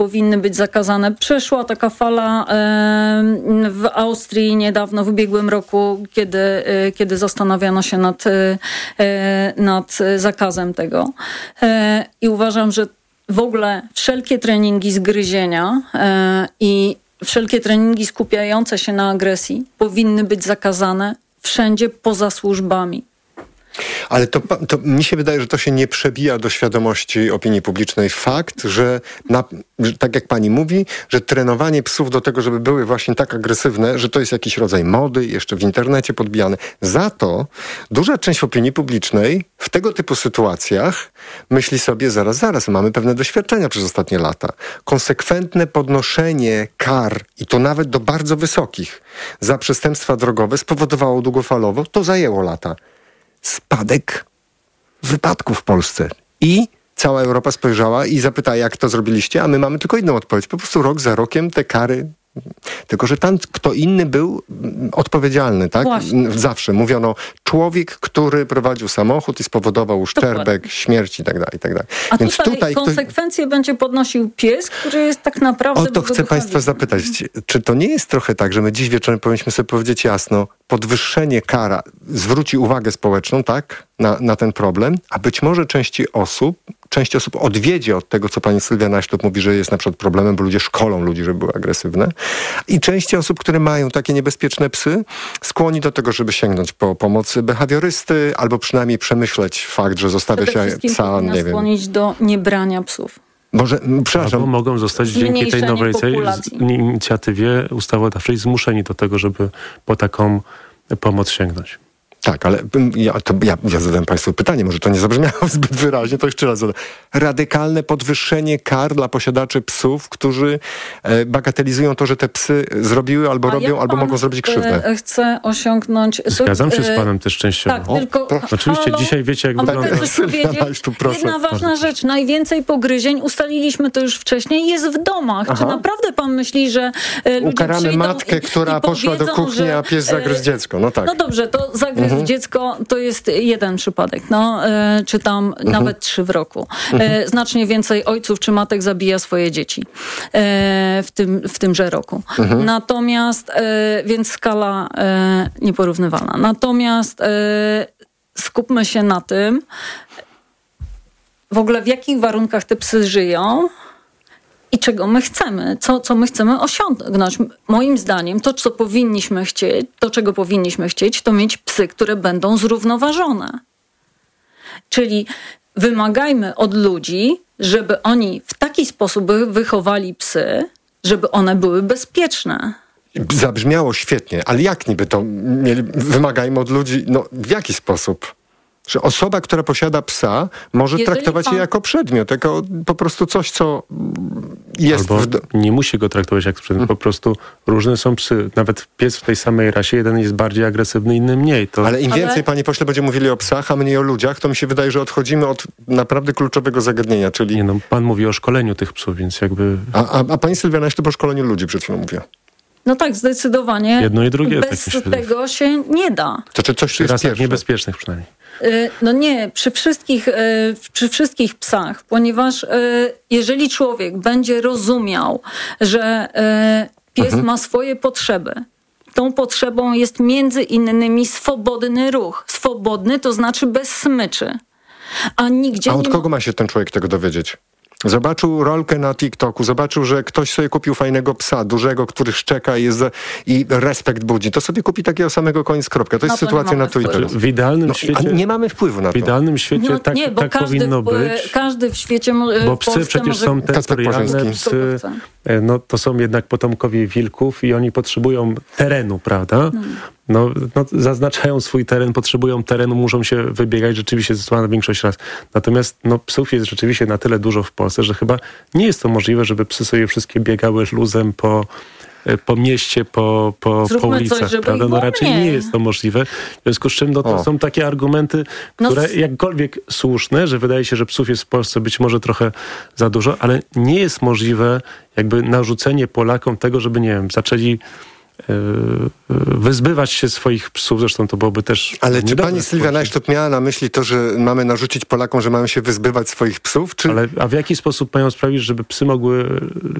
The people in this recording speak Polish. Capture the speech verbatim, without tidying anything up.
powinny być zakazane. Przeszła taka fala w Austrii niedawno, w ubiegłym roku, kiedy, kiedy zastanawiano się nad, nad zakazem tego. I uważam, że w ogóle wszelkie treningi zgryzienia i wszelkie treningi skupiające się na agresji powinny być zakazane wszędzie poza służbami. Ale to, to mi się wydaje, że to się nie przebija do świadomości opinii publicznej. Fakt, że, na, że tak jak pani mówi, że trenowanie psów do tego, żeby były właśnie tak agresywne, że to jest jakiś rodzaj mody, jeszcze w internecie podbijane. Za to duża część opinii publicznej w tego typu sytuacjach myśli sobie, zaraz, zaraz, mamy pewne doświadczenia przez ostatnie lata. Konsekwentne podnoszenie kar, i to nawet do bardzo wysokich, za przestępstwa drogowe spowodowało długofalowo, to zajęło lata, spadek wypadków w Polsce. I cała Europa spojrzała i zapytała, jak to zrobiliście, a my mamy tylko jedną odpowiedź. Po prostu rok za rokiem te kary. Tylko że tam kto inny był odpowiedzialny, tak? Właśnie. Zawsze mówiono, człowiek, który prowadził samochód i spowodował uszczerbek, Dokładnie. śmierć i tak dalej, i tak dalej. A Więc tutaj, tutaj konsekwencje ktoś... będzie podnosił pies, który jest tak naprawdę... O to chcę państwa zapytać, czy to nie jest trochę tak, że my dziś wieczorem powinniśmy sobie powiedzieć jasno, podwyższenie kara zwróci uwagę społeczną, tak? Na, na ten problem, a być może części osób, część osób odwiedzie od tego, co pani Sylwia Naślub mówi, że jest na przykład problemem, bo ludzie szkolą ludzi, żeby były agresywne. I części osób, które mają takie niebezpieczne psy, skłoni do tego, żeby sięgnąć po pomoc behawiorysty, albo przynajmniej przemyśleć fakt, że zostawia się psa, nie wiem. skłonić do niebrania psów. Może, przepraszam. Albo mogą zostać dzięki tej nowej inicjatywie ustawodawczej zmuszeni do tego, żeby po taką pomoc sięgnąć. Tak, ale ja, to ja, ja zadałem państwu pytanie, może to nie zabrzmiało zbyt wyraźnie, to jeszcze raz zadam. Radykalne podwyższenie kar dla posiadaczy psów, którzy e, bagatelizują to, że te psy zrobiły albo A robią, albo mogą zrobić krzywdę. E, chcę osiągnąć... Zgadzam się z panem też częściowo. Tak, o, tylko... Oczywiście halo, dzisiaj wiecie, jak a wygląda. Mogę coś powiedzieć? Tu, proszę. Jedna ważna rzecz. Najwięcej pogryzień, ustaliliśmy to już wcześniej, jest w domach. Aha. Czy naprawdę pan myśli, że e, ludzie Ukaramy matkę, i, która i poszła do kuchni, że, a pies zagryzł dziecko. No tak. No dobrze, to zagryzł mhm. dziecko, to jest jeden przypadek. No, e, czy tam mhm. nawet trzy w roku. E, znacznie więcej ojców czy matek zabija swoje dzieci e, w, tym, w tymże roku. Mhm. Natomiast, e, więc skala e, nieporównywalna. Natomiast e, skupmy się na tym, w ogóle w jakich warunkach te psy żyją i czego my chcemy, co, co my chcemy osiągnąć. Moim zdaniem to, co powinniśmy chcieć, to, czego powinniśmy chcieć, to mieć psy, które będą zrównoważone. Czyli wymagajmy od ludzi, żeby oni w taki sposób wychowali psy, żeby one były bezpieczne. Zabrzmiało świetnie, ale jak niby to mieli, wymagajmy od ludzi, no w jaki sposób? Że osoba, która posiada psa, może Jeżeli traktować pan... je jako przedmiot, jako po prostu coś, co jest... Albo w... nie musi go traktować jak przedmiot, po prostu różne są psy. Nawet pies w tej samej rasie, jeden jest bardziej agresywny, inny mniej. To... Ale im więcej, Ale... panie pośle, będziemy mówili o psach, a mniej o ludziach, to mi się wydaje, że odchodzimy od naprawdę kluczowego zagadnienia, czyli... Nie no, pan mówi o szkoleniu tych psów, więc jakby... A, a, a pani Sylwia Naślub o szkoleniu ludzi przed chwilą mówiła. No tak, zdecydowanie. Jedno i drugie. Bez tak tego się nie da. To czy coś, co jest pierwsze? Niebezpiecznych przynajmniej. No nie, przy wszystkich, przy wszystkich psach, ponieważ jeżeli człowiek będzie rozumiał, że pies mhm. ma swoje potrzeby, tą potrzebą jest między innymi swobodny ruch. Swobodny to znaczy bez smyczy. A nigdzie A od nie kogo ma się ten człowiek tego dowiedzieć? Zobaczył rolkę na TikToku, zobaczył, że ktoś sobie kupił fajnego psa, dużego, który szczeka i, jest za, i respekt budzi. To sobie kupi takiego samego koniec, kropka. To jest no to sytuacja na to i teraz. W idealnym no, świecie... nie mamy wpływu na to. W idealnym świecie no, tak, nie, bo tak każdy powinno w, być. Każdy w świecie Bo psy Polsce przecież może... są terytorialne, psy, no, to są jednak potomkowie wilków i oni potrzebują terenu, prawda? Hmm. No, no, zaznaczają swój teren, potrzebują terenu, muszą się wybiegać, rzeczywiście zdecydowana większość raz. Natomiast no, psów jest rzeczywiście na tyle dużo w Polsce, że chyba nie jest to możliwe, żeby psy sobie wszystkie biegały luzem po, po mieście, po, po, po ulicach, coś, prawda? No raczej nie jest to możliwe. W związku z czym no, to o. są takie argumenty, które no, jakkolwiek słuszne, że wydaje się, że psów jest w Polsce być może trochę za dużo, ale nie jest możliwe jakby narzucenie Polakom tego, żeby, nie wiem, zaczęli wyzbywać się swoich psów, zresztą to byłoby też... Ale czy pani Sylwia Najsztop miała na myśli to, że mamy narzucić Polakom, że mają się wyzbywać swoich psów? Czy... Ale, a w jaki sposób mają sprawić, żeby psy mogły